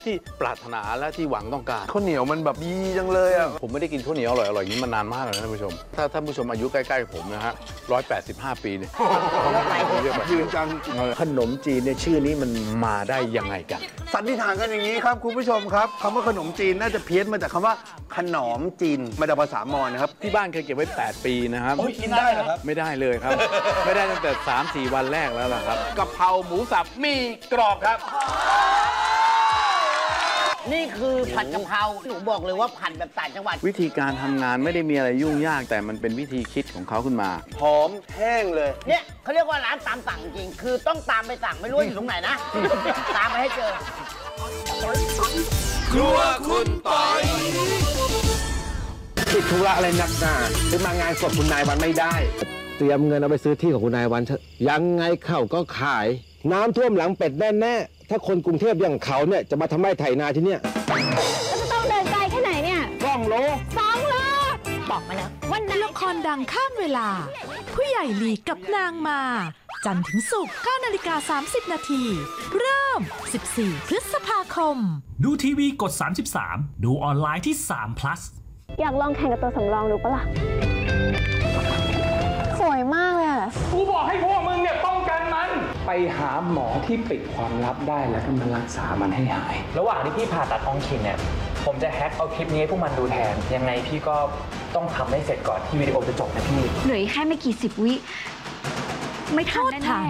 ที่ปรารถนาและที่หวังต้องการข้าวเหนียวมันแบบดีจังเลยอ่ะผมไม่ได้กินข้าวเหนียวอร่อยอย่างนี้มานานมากเลยนะท่านผู้ชมถ้าท่านผู้ชมอายุใกล้ๆผมนะฮะ185 ปีเนี่ยยืนจังขนมจีนเนี่ยชื่อนี้มันมาได้ยังไงกันสันนิษฐานกันอย่างนี้ครับคุณผู้ชมครับคำว่าขนมจีนน่าจะเพี้ยนมาจากคำว่าขนอมจีนมาจากภาษามอญนะครับที่บ้านเคยเก็บไว้ 8 ปีนะครับกินได้เหรอครับไม่ได้เลยครับ ไม่ได้ตั้งแต่ 3-4 วันแรกแล้วล่ะครับกะเพราหมูสับมีกรอบครับนี่คือผัดกะเพราหนูบอกเลยว่าผัดแบบต่างจังหวัดวิธีการทำงานไม่ได้มีอะไรยุ่งยาก แต่มันเป็นวิธีคิดของเขาขึ้นมาหอมแห้งเลยเนี่ยเขาเรียกว่าร้านตามสั่งจริง คือต้องตามไปสั่งไม่รู้ว่าอยู่ตรงไหนนะ ตามไปให้เจอครัวคุณปอยติดธุระอะไรนักหนาหรือมางานศพคุณนายวันไม่ได้ เตรียมเงินเอาไปซื้อที่ของคุณนายวันเถอะยังไงเขาก็ขาย น้ำท่วมหลังเป็ดแน่ๆถ้าคนกรุงเทพอย่างเขาเนี่ยจะมาทำไร่ไถนาที่เนี่ยแล้วจะต้องเดินไกลแค่ไหนเนี่ย 2 โล 2 โล บอกมาแล้ววันนั้นละครดังข้ามเวลา ผู้ใหญ่หลีกับนางมา จันทร์ถึงศุกร์9:30 นาที เริ่ม 14 พฤษภาคมดูทีวีกด 33 ดูออนไลน์ที่3 plus อยากลองแข่งกับตัวสำรองดูปะล่ะ สวยมากเลยอะกูบอกให้พวกมึงเนี่ยป้องกันมัน ไปหาหมอที่ปิดความลับได้แล้วก็มารักษามันให้หาย ระหว่างที่พี่ผ่าตัดท้องถิ่นเนี่ย ผมจะแฮ็กเอาคลิปนี้ให้พวกมันดูแทน ยังไงพี่ก็ต้องทำให้เสร็จก่อนที่วิดีโอจะจบนะพี่เหลือแค่ไม่กี่10 วิ ไม่ทันแน่ๆ